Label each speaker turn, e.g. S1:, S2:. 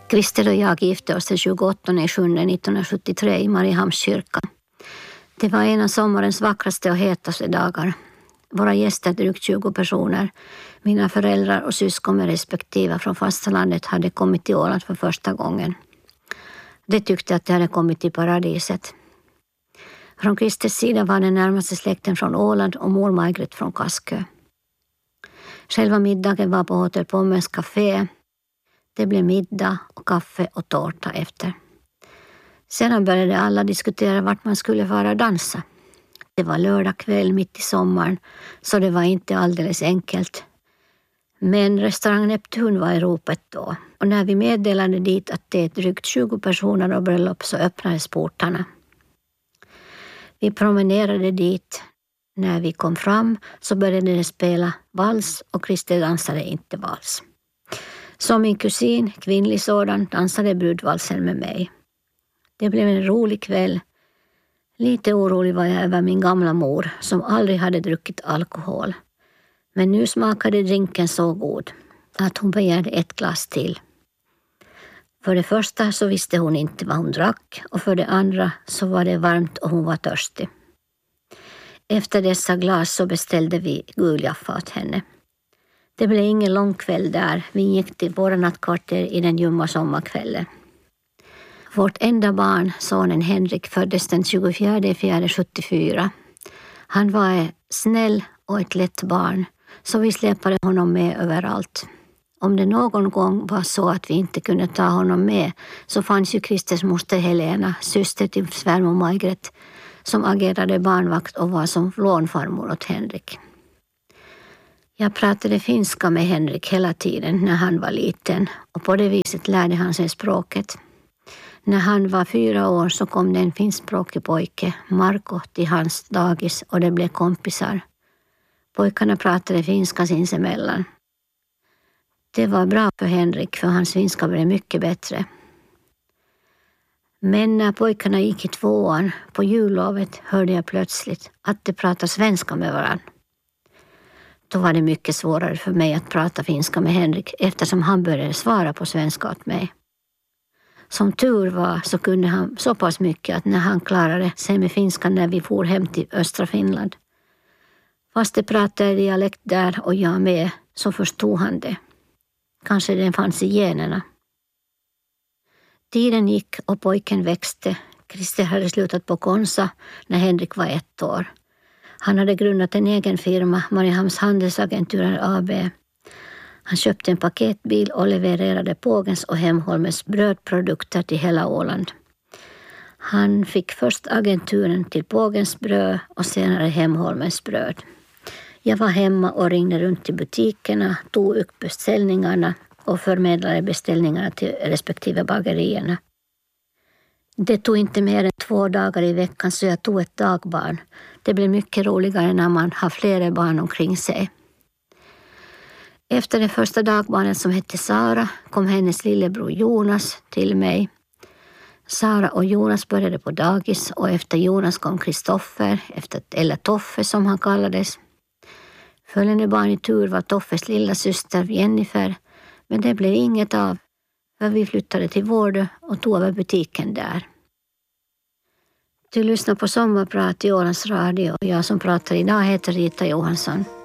S1: Christer och jag gifte oss den 28/7/1973 i Mariehamns kyrka. Det var en av sommarens vackraste och hetaste dagar. Våra gäster, drygt 20 personer, mina föräldrar och syskon med respektive från fastlandet hade kommit till Åland för första gången. De tyckte att de hade kommit till paradiset. Från Christers sida var den närmaste släkten från Åland och mor Margret från Kaskö. Själva middagen var på Hotell Pommens café. Det blev middag och kaffe och tårta efter. Sedan började alla diskutera vart man skulle vara dansa. Det var lördag kväll mitt i sommaren, så det var inte alldeles enkelt. Men restaurang Neptun var i ropet då, och när vi meddelade dit att det är drygt 20 personer och bröllop så öppnades portarna. Vi promenerade dit. När vi kom fram så började det spela vals och Christer dansade inte vals. Som min kusin, kvinnlig sådan, dansade brudvalsen med mig. Det blev en rolig kväll. Lite orolig var jag över min gamla mor som aldrig hade druckit alkohol. Men nu smakade drinken så god att hon begärde ett glas till. För det första så visste hon inte vad hon drack och för det andra så var det varmt och hon var törstig. Efter dessa glas så beställde vi guljaffa åt henne. Det blev ingen lång kväll där. Vi gick till våra nattkvarter i den ljumma sommarkvällen. Vårt enda barn, sonen Henrik, föddes den 24/4/74. Han var snäll och ett lätt barn, så vi släpade honom med överallt. Om det någon gång var så att vi inte kunde ta honom med så fanns ju Christers moster Helena, syster till svärmor Margret, som agerade barnvakt och var som lånfarmor åt Henrik. Jag pratade finska med Henrik hela tiden när han var liten och på det viset lärde han sig språket. När han var 4 år så kom det en finskspråkig pojke, Marko, till hans dagis och det blev kompisar. Pojkarna pratade finska sinsemellan. Det var bra för Henrik för hans finska blev mycket bättre. Men när pojkarna gick i 2:an på jullovet hörde jag plötsligt att de pratade svenska med varandra. Då var det mycket svårare för mig att prata finska med Henrik eftersom han började svara på svenska åt mig. Som tur var så kunde han så pass mycket att när han klarade sig med finska när vi for hem till östra Finland. Fast det pratade dialekt där och jag med så förstod han det. Kanske den fanns i generna. Tiden gick och pojken växte. Christer hade slutat på Konsa när Henrik var 1 år. Han hade grundat en egen firma, Mariehamns handelsagenturer AB. Han köpte en paketbil och levererade Pågens och Hemholmens brödprodukter till hela Åland. Han fick först agenturen till Pågens bröd och senare Hemholmens bröd. Jag var hemma och ringde runt till butikerna, tog upp beställningarna och förmedlade beställningarna till respektive bagerierna. Det tog inte mer än 2 dagar i veckan så jag tog ett dagbarn. Det blev mycket roligare när man har flera barn omkring sig. Efter det första dagbarnet som hette Sara kom hennes lillebror Jonas till mig. Sara och Jonas började på dagis och efter Jonas kom Kristoffer, eller Toffe som han kallades. Följande barn i tur var Toffes lilla syster Jennifer, men det blev inget av för vi flyttade till Vårdö och tog över butiken där. Du lyssnar på Sommarprat i Ålands Radio och jag som pratar idag heter Rita Johansson.